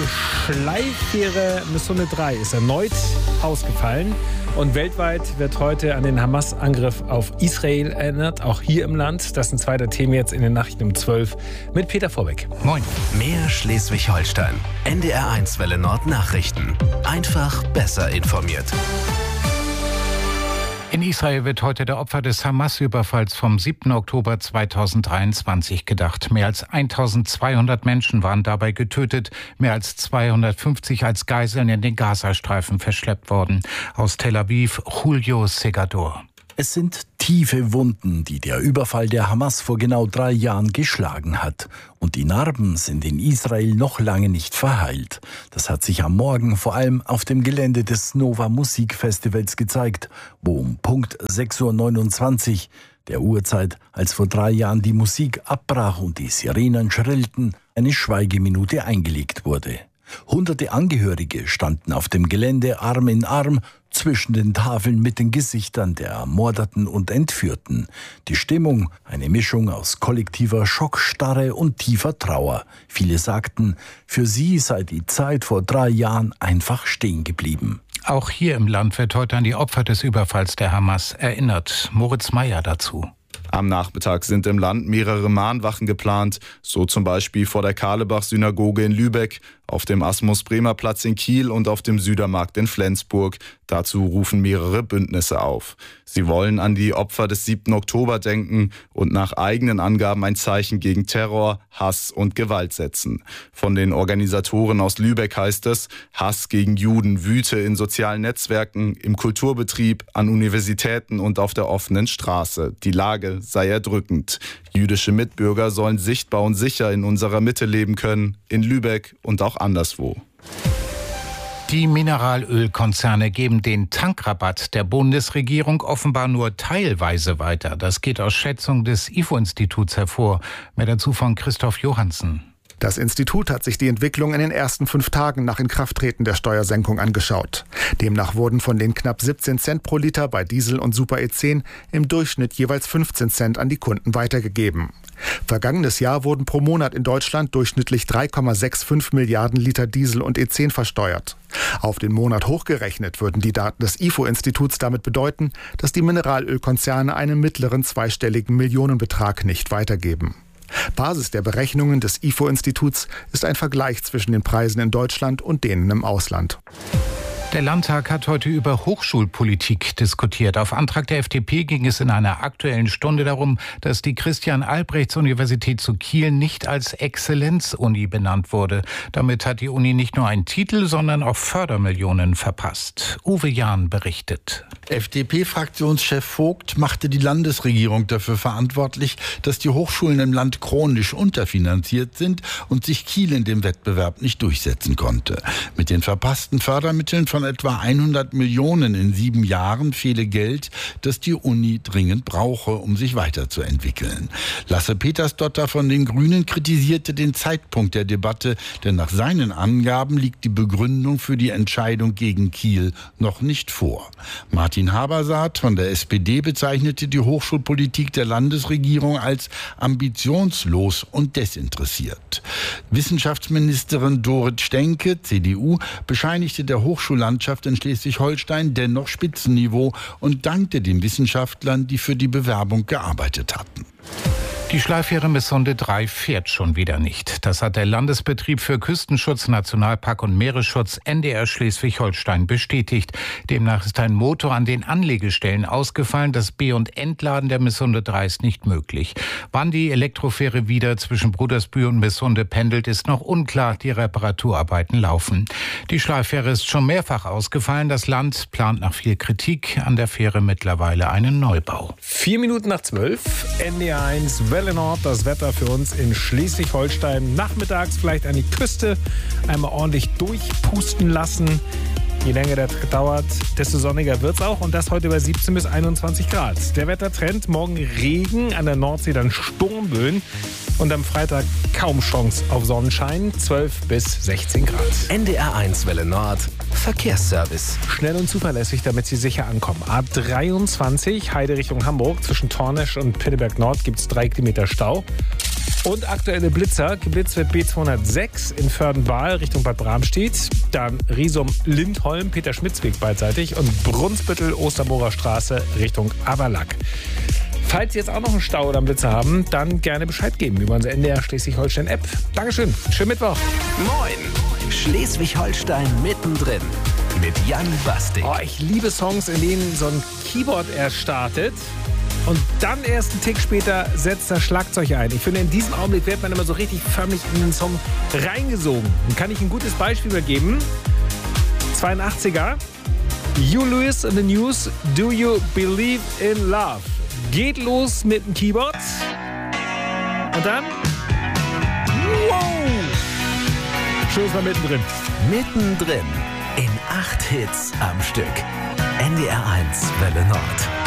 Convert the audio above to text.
Schleifähre Missunde 3 ist erneut ausgefallen. Und weltweit wird heute an den Hamas-Angriff auf Israel erinnert, auch hier im Land. Das sind zwei der Themen jetzt in den Nachrichten um 12 mit Peter Vorbeck. Moin. Mehr Schleswig-Holstein. NDR1 Welle Nord Nachrichten. Einfach besser informiert. In Israel wird heute der Opfer des Hamas-Überfalls vom 7. Oktober 2023 gedacht. Mehr als 1200 Menschen waren dabei getötet, mehr als 250 als Geiseln in den Gazastreifen verschleppt worden. Aus Tel Aviv, Julio Segador. Es sind tiefe Wunden, die der Überfall der Hamas vor genau 3 Jahren geschlagen hat. Und die Narben sind in Israel noch lange nicht verheilt. Das hat sich am Morgen vor allem auf dem Gelände des Nova Musikfestivals gezeigt, wo um Punkt 6:29 Uhr, der Uhrzeit, als vor 3 Jahren die Musik abbrach und die Sirenen schrillten, eine Schweigeminute eingelegt wurde. Hunderte Angehörige standen auf dem Gelände Arm in Arm zwischen den Tafeln mit den Gesichtern der Ermordeten und Entführten. Die Stimmung, eine Mischung aus kollektiver Schockstarre und tiefer Trauer. Viele sagten, für sie sei die Zeit vor 3 Jahren einfach stehen geblieben. Auch hier im Land wird heute an die Opfer des Überfalls der Hamas erinnert. Moritz Meyer dazu. Am Nachmittag sind im Land mehrere Mahnwachen geplant, so zum Beispiel vor der Karlebach-Synagoge in Lübeck, auf dem Asmus-Bremer-Platz in Kiel und auf dem Südermarkt in Flensburg. Dazu rufen mehrere Bündnisse auf. Sie wollen an die Opfer des 7. Oktober denken und nach eigenen Angaben ein Zeichen gegen Terror, Hass und Gewalt setzen. Von den Organisatoren aus Lübeck heißt es, Hass gegen Juden wüte in sozialen Netzwerken, im Kulturbetrieb, an Universitäten und auf der offenen Straße. Die Lage sei erdrückend. Jüdische Mitbürger sollen sichtbar und sicher in unserer Mitte leben können, in Lübeck und auch anderswo. Die Mineralölkonzerne geben den Tankrabatt der Bundesregierung offenbar nur teilweise weiter. Das geht aus Schätzung des IFO-Instituts hervor. Mehr dazu von Christoph Johansen. Das Institut hat sich die Entwicklung in den ersten 5 Tagen nach Inkrafttreten der Steuersenkung angeschaut. Demnach wurden von den knapp 17 Cent pro Liter bei Diesel und Super E10 im Durchschnitt jeweils 15 Cent an die Kunden weitergegeben. Vergangenes Jahr wurden pro Monat in Deutschland durchschnittlich 3,65 Milliarden Liter Diesel und E10 versteuert. Auf den Monat hochgerechnet würden die Daten des IFO-Instituts damit bedeuten, dass die Mineralölkonzerne einen mittleren zweistelligen Millionenbetrag nicht weitergeben. Basis der Berechnungen des IFO-Instituts ist ein Vergleich zwischen den Preisen in Deutschland und denen im Ausland. Der Landtag hat heute über Hochschulpolitik diskutiert. Auf Antrag der FDP ging es in einer Aktuellen Stunde darum, dass die Christian-Albrechts-Universität zu Kiel nicht als Exzellenz-Uni benannt wurde. Damit hat die Uni nicht nur einen Titel, sondern auch Fördermillionen verpasst. Uwe Jahn berichtet. FDP-Fraktionschef Vogt machte die Landesregierung dafür verantwortlich, dass die Hochschulen im Land chronisch unterfinanziert sind und sich Kiel in dem Wettbewerb nicht durchsetzen konnte. Mit den verpassten Fördermitteln von etwa 100 Millionen in 7 Jahren fehle Geld, das die Uni dringend brauche, um sich weiterzuentwickeln. Lasse Petersdotter von den Grünen kritisierte den Zeitpunkt der Debatte, denn nach seinen Angaben liegt die Begründung für die Entscheidung gegen Kiel noch nicht vor. Martin Habersaat von der SPD bezeichnete die Hochschulpolitik der Landesregierung als ambitionslos und desinteressiert. Wissenschaftsministerin Dorit Stenke, CDU, bescheinigte der Hochschullandschaft in Schleswig-Holstein dennoch Spitzenniveau und dankte den Wissenschaftlern, die für die Bewerbung gearbeitet hatten. Die Schleifähre Missunde 3 fährt schon wieder nicht. Das hat der Landesbetrieb für Küstenschutz, Nationalpark und Meeresschutz NDR Schleswig-Holstein bestätigt. Demnach ist ein Motor an den Anlegestellen ausgefallen. Das B- und Entladen der Missunde 3 ist nicht möglich. Wann die Elektrofähre wieder zwischen Brudersbühl und Missunde pendelt, ist noch unklar. Die Reparaturarbeiten laufen. Die Schleifähre ist schon mehrfach ausgefallen. Das Land plant nach viel Kritik an der Fähre mittlerweile einen Neubau. 4 Minuten nach 12, NDR1 Welle Nord, das Wetter für uns in Schleswig-Holstein. Nachmittags vielleicht an die Küste einmal ordentlich durchpusten lassen. Je länger der Tag dauert, desto sonniger wird es auch. Und das heute bei 17 bis 21 Grad. Der Wettertrend, morgen Regen, an der Nordsee dann Sturmböen. Und am Freitag kaum Chance auf Sonnenschein, 12 bis 16 Grad. NDR1 Welle Nord, Verkehrsservice. Schnell und zuverlässig, damit Sie sicher ankommen. A23, Heide Richtung Hamburg, zwischen Tornesch und Pitteberg Nord gibt es 3 Kilometer Stau. Und aktuelle Blitzer. Geblitzt wird B206 in Vördenbahl Richtung Bad Bramstedt. Dann Riesum-Lindholm, Peter-Schmitz-Weg beidseitig. Und Brunsbüttel, Ostermorer Straße Richtung Aberlack. Falls Sie jetzt auch noch einen Stau oder einen Blitzer haben, dann gerne Bescheid geben über unsere NDR Schleswig-Holstein-App. Dankeschön. Schönen Mittwoch. Moin. Schleswig-Holstein mittendrin. Mit Jan Bastik. Oh, ich liebe Songs, in denen so ein Keyboard erst startet. Und dann erst einen Tick später setzt das Schlagzeug ein. Ich finde, in diesem Augenblick wird man immer so richtig förmlich in den Song reingesogen. Und kann ich ein gutes Beispiel geben? 82er. You Lewis in the News. Do you believe in love? Geht los mit dem Keyboard. Und dann... Wow! Schluss mal mittendrin. Mittendrin. In 8 Hits am Stück. NDR 1 Welle Nord.